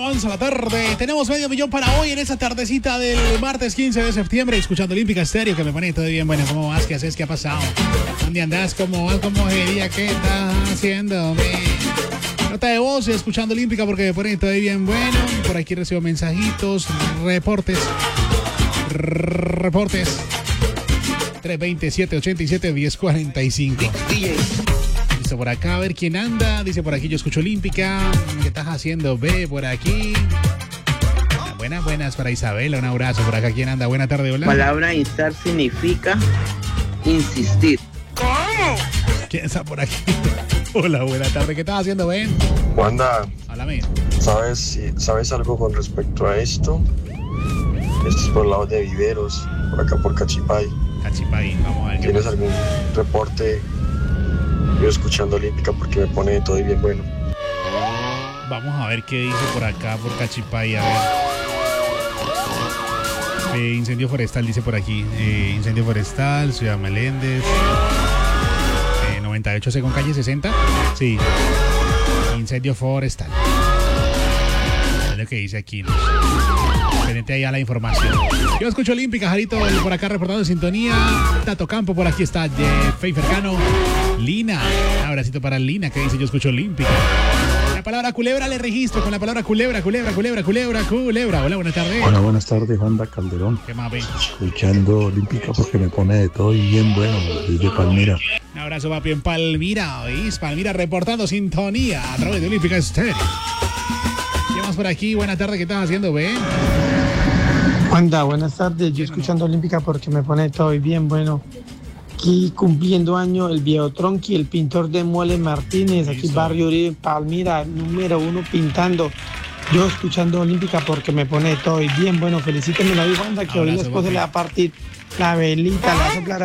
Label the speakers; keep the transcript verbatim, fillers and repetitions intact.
Speaker 1: avanza la tarde. Tenemos medio millón para hoy en esta tardecita del martes quince de septiembre. Escuchando Olímpica Estéreo, que me pone todo bien. Bueno, ¿cómo vas? ¿Qué haces? ¿Qué ha pasado? ¿Dónde andás? ¿Cómo vas? ¿Cómo sería? ¿Qué estás haciendo? Nota de voz, escuchando Olímpica porque me pone todo bien. Bueno, por aquí recibo mensajitos, reportes. Reportes. tres veinte, siete ochenta y siete, diez cuarenta y cinco. Listo, por acá, a ver quién anda. Dice por aquí, yo escucho Olímpica. ¿Qué estás haciendo? Ve por aquí. Buenas, buenas para Isabela. Un abrazo por acá. ¿Quién anda? Buena tarde, hola.
Speaker 2: La palabra instar significa insistir.
Speaker 1: ¿Cómo? ¿Quién está por aquí? Hola, buena tarde. ¿Qué estás haciendo, Ben?
Speaker 3: Wanda,
Speaker 1: háblame.
Speaker 3: ¿Sabes, ¿Sabes algo con respecto a esto? Esto es por el lado de Viveros, por acá por Cachipay.
Speaker 1: Cachipay, vamos a ver.
Speaker 3: ¿Tienes algún reporte? Yo escuchando Olímpica porque me pone todo bien bueno.
Speaker 1: Vamos a ver qué dice por acá, por Cachipay, a ver. Eh, incendio forestal, dice por aquí. Eh, incendio forestal, Ciudad Meléndez. Eh, noventa y ocho C con calle sesenta. Sí. Incendio forestal. Es lo que dice aquí, ¿no? Pendiente ahí a la información. Yo escucho Olímpica, Jarito por acá reportando en sintonía. Tato Campo por aquí está, de Feifer Cano. Lina, un abracito para Lina que dice yo escucho Olímpica. La palabra culebra le registro con la palabra culebra, culebra, culebra, culebra, culebra. Hola, buenas tardes.
Speaker 4: Hola, buenas tardes, Wanda Calderón.
Speaker 1: ¿Qué más ven?
Speaker 4: Escuchando Olímpica porque me pone de todo y bien bueno desde Palmira.
Speaker 1: Un abrazo, papi, en Palmira, ¿oís? Palmira reportando sintonía a través de Olímpica Estéreo. ¿Qué más por aquí? Buenas tardes, ¿qué estás haciendo, ven?
Speaker 5: Wanda, buenas tardes. Yo escuchando Olímpica porque me pone todo y bien bueno. Aquí cumpliendo año el viejo Tronqui, el pintor de Mole Martínez, aquí barrio Uribe, Palmira, número uno pintando. Yo escuchando Olímpica porque me pone todo y bien bueno. Felicítenme la Wanda que hoy la esposa le va a partir la velita, la va a soplar